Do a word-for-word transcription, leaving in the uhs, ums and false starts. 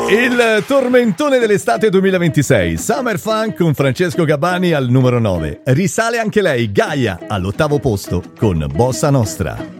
Il tormentone dell'estate duemilaventisei, Summer Funk con Francesco Gabbani al numero nove. Risale anche lei, Gaia, all'ottavo posto con Bossa Nostra.